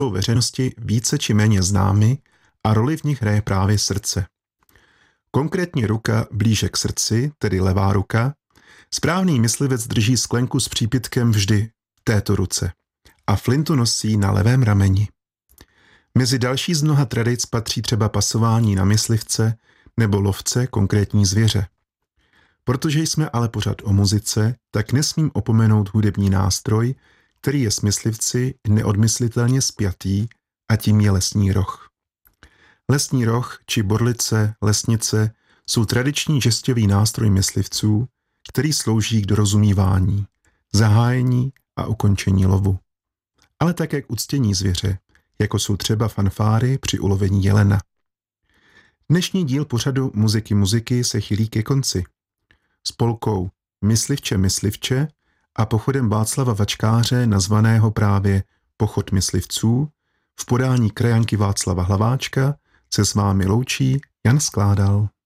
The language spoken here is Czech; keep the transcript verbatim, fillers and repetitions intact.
veřejnosti více či méně známy a roli v nich hraje právě srdce. Konkrétně ruka blíže k srdci, tedy levá ruka, správný myslivec drží sklenku s přípitkem vždy v této ruce a flintu nosí na levém rameni. Mezi další z mnoha tradic patří třeba pasování na myslivce nebo lovce konkrétní zvěře. Protože jsme ale pořád o muzice, tak nesmím opomenout hudební nástroj, který je s myslivci neodmyslitelně spjatý, a tím je lesní roh. Lesní roh či borlice, lesnice jsou tradiční žestový nástroj myslivců, který slouží k dorozumívání, zahájení a ukončení lovu. Ale také k uctění zvěře, jako jsou třeba fanfáry při ulovení jelena. Dnešní díl pořadu Muziky muziky se chýlí ke konci. Spolkou Myslivče myslivče a pochodem Václava Vačkáře nazvaného právě Pochod myslivců v podání krajanky Václava Hlaváčka se s vámi loučí Jan Skládal.